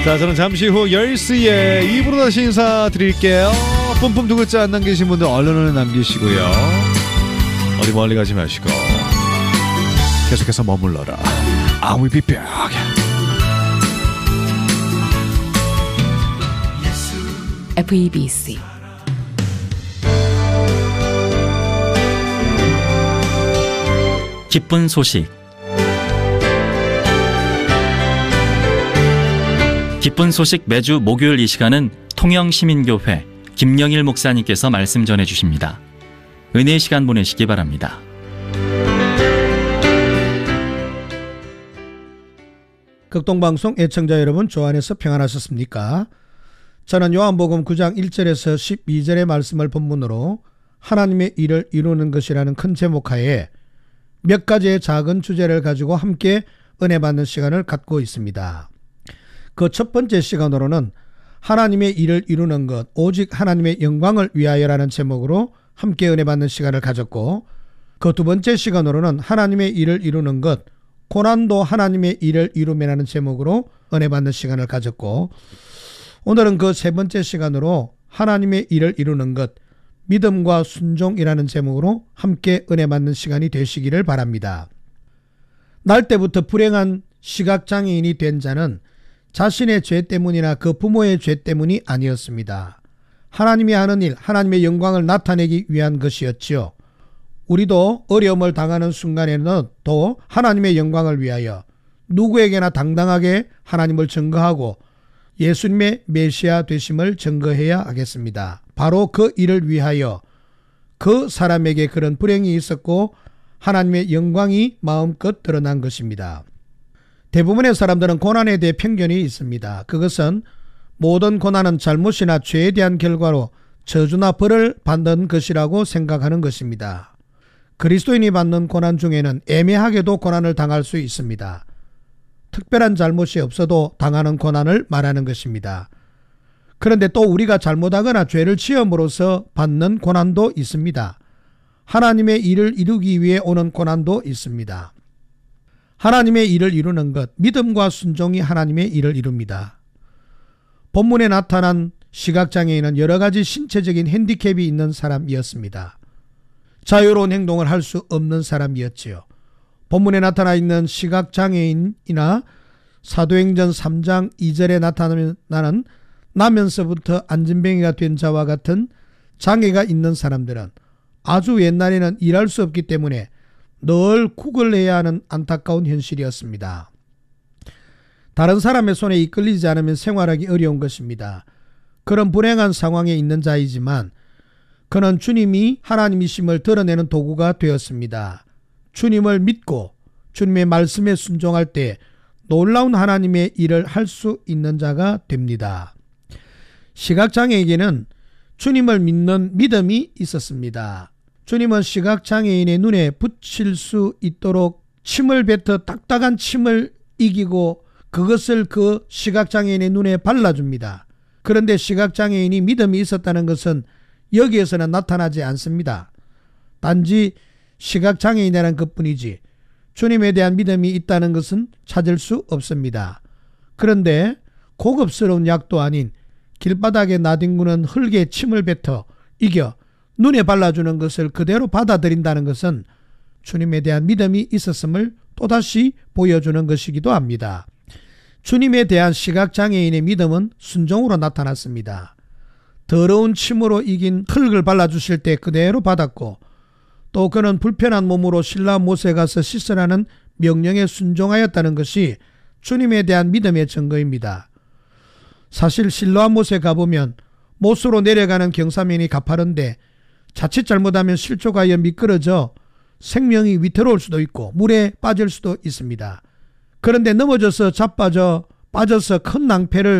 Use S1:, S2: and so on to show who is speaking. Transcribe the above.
S1: 자, 저는 잠시 후 10시에 2부로 다시 인사드릴게요. 뿜뿜 두 글자 안 남기신 분들 얼른 남기시고요. 어디 멀리 가지 마시고 계속해서 머물러라. I will be back.
S2: FEBC
S3: 기쁜 소식. 기쁜 소식 매주 목요일 이 시간은 통영시민교회 김영일 목사님께서 말씀 전해주십니다. 은혜의 시간 보내시기 바랍니다.
S4: 극동방송 애청자 여러분, 주 안에서 평안하셨습니까? 저는 요한복음 9장 1절에서 12절의 말씀을 본문으로 하나님의 일을 이루는 것이라는 큰 제목하에 몇 가지의 작은 주제를 가지고 함께 은혜 받는 시간을 갖고 있습니다. 그 첫 번째 시간으로는 하나님의 일을 이루는 것, 오직 하나님의 영광을 위하여라는 제목으로 함께 은혜 받는 시간을 가졌고, 그 두 번째 시간으로는 하나님의 일을 이루는 것, 고난도 하나님의 일을 이루며라는 제목으로 은혜 받는 시간을 가졌고, 오늘은 그 세 번째 시간으로 하나님의 일을 이루는 것, 믿음과 순종이라는 제목으로 함께 은혜 받는 시간이 되시기를 바랍니다. 날 때부터 불행한 시각장애인이 된 자는 자신의 죄 때문이나 그 부모의 죄 때문이 아니었습니다. 하나님이 하는 일, 하나님의 영광을 나타내기 위한 것이었지요. 우리도 어려움을 당하는 순간에는 또 하나님의 영광을 위하여 누구에게나 당당하게 하나님을 증거하고 예수님의 메시아 되심을 증거해야 하겠습니다. 바로 그 일을 위하여 그 사람에게 그런 불행이 있었고 하나님의 영광이 마음껏 드러난 것입니다. 대부분의 사람들은 고난에 대해 편견이 있습니다. 그것은 모든 고난은 잘못이나 죄에 대한 결과로 저주나 벌을 받는 것이라고 생각하는 것입니다. 그리스도인이 받는 고난 중에는 애매하게도 고난을 당할 수 있습니다. 특별한 잘못이 없어도 당하는 고난을 말하는 것입니다. 그런데 또 우리가 잘못하거나 죄를 지음으로써 받는 고난도 있습니다. 하나님의 일을 이루기 위해 오는 고난도 있습니다. 하나님의 일을 이루는 것, 믿음과 순종이 하나님의 일을 이룹니다. 본문에 나타난 시각장애인은 여러 가지 신체적인 핸디캡이 있는 사람이었습니다. 자유로운 행동을 할 수 없는 사람이었지요. 본문에 나타나 있는 시각장애인이나 사도행전 3장 2절에 나타나는 나면서부터 안진뱅이가 된 자와 같은 장애가 있는 사람들은 아주 옛날에는 일할 수 없기 때문에 늘 구걸해야 하는 안타까운 현실이었습니다. 다른 사람의 손에 이끌리지 않으면 생활하기 어려운 것입니다. 그런 불행한 상황에 있는 자이지만 그는 주님이 하나님이심을 드러내는 도구가 되었습니다. 주님을 믿고 주님의 말씀에 순종할 때 놀라운 하나님의 일을 할 수 있는 자가 됩니다. 시각장애에게는 주님을 믿는 믿음이 있었습니다. 주님은 시각장애인의 눈에 붙일 수 있도록 침을 뱉어 딱딱한 침을 이기고 그것을 그 시각장애인의 눈에 발라줍니다. 그런데 시각장애인이 믿음이 있었다는 것은 여기에서는 나타나지 않습니다. 단지 시각장애인이라는 것뿐이지 주님에 대한 믿음이 있다는 것은 찾을 수 없습니다. 그런데 고급스러운 약도 아닌 길바닥에 나뒹구는 흙에 침을 뱉어 이겨 눈에 발라주는 것을 그대로 받아들인다는 것은 주님에 대한 믿음이 있었음을 또다시 보여주는 것이기도 합니다. 주님에 대한 시각장애인의 믿음은 순종으로 나타났습니다. 더러운 침으로 이긴 흙을 발라주실 때 그대로 받았고 또 그는 불편한 몸으로 신라 못에 가서 씻으라는 명령에 순종하였다는 것이 주님에 대한 믿음의 증거입니다. 사실 신라 못에 가보면 못으로 내려가는 경사면이 가파른데 자칫 잘못하면 실족하여 미끄러져 생명이 위태로울 수도 있고 물에 빠질 수도 있습니다. 그런데 넘어져서 자빠져 빠져서 큰 낭패를